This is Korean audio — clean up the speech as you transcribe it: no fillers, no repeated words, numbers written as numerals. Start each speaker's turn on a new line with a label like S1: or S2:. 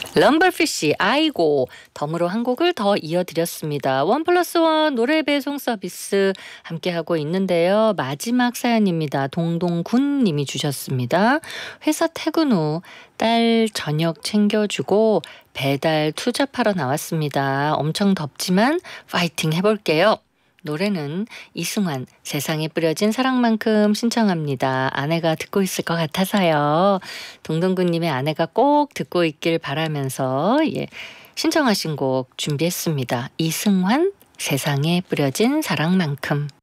S1: 럼블피쉬 아이고 덤으로 한 곡을 더 이어드렸습니다. 1+1 노래 배송 서비스 함께하고 있는데요. 마지막 사연입니다. 동동군 님이 주셨습니다. 회사 퇴근 후 딸 저녁 챙겨주고 배달 투잡하러 나왔습니다. 엄청 덥지만 파이팅 해볼게요. 노래는 이승환 세상에 뿌려진 사랑만큼 신청합니다. 아내가 듣고 있을 것 같아서요. 동동구님의 아내가 꼭 듣고 있길 바라면서 신청하신 곡 준비했습니다. 이승환 세상에 뿌려진 사랑만큼.